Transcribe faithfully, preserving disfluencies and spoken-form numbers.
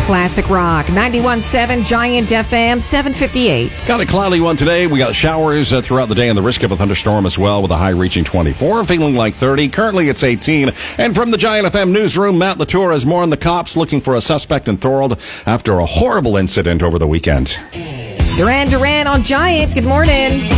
Classic Rock, ninety-one point seven Giant F M, seven fifty-eight. Got a cloudy one today. We got showers uh, throughout the day and the risk of a thunderstorm as well, with a high reaching twenty-four, feeling like thirty. Currently it's eighteen. And from the Giant F M newsroom, Matt Latour has more on the cops looking for a suspect in Thorold after a horrible incident over the weekend. Duran Duran on Giant. Good morning.